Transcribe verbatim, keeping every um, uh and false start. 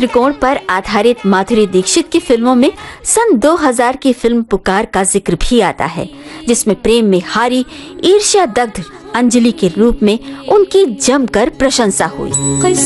त्रिकोण पर आधारित माधुरी दीक्षित की फिल्मों में सन दो हज़ार की फिल्म पुकार का जिक्र भी आता है, जिसमें प्रेम में हारी ईर्ष्या दग्ध अंजलि के रूप में उनकी जमकर प्रशंसा हुई।